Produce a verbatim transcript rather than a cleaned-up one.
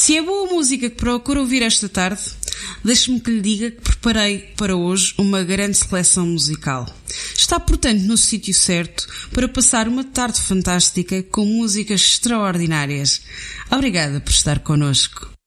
Se é boa música que procura ouvir esta tarde, deixe-me que lhe diga que preparei para hoje uma grande seleção musical. Está, portanto, no sítio certo para passar uma tarde fantástica com músicas extraordinárias. Obrigada por estar connosco.